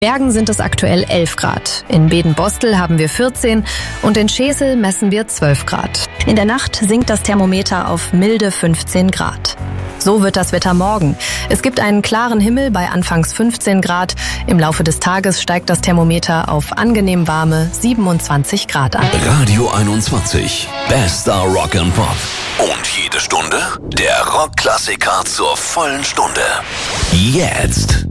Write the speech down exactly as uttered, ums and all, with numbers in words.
Bergen sind es aktuell elf Grad. In Bedenbostel haben wir vierzehn und in Schesel messen wir zwölf Grad. In der Nacht sinkt das Thermometer auf milde fünfzehn Grad. So wird das Wetter morgen. Es gibt einen klaren Himmel bei anfangs fünfzehn Grad. Im Laufe des Tages steigt das Thermometer auf angenehm warme siebenundzwanzig Grad an. Radio einundzwanzig, bester Rock and Pop. Und jede Stunde der Rockklassiker zur vollen Stunde. Jetzt.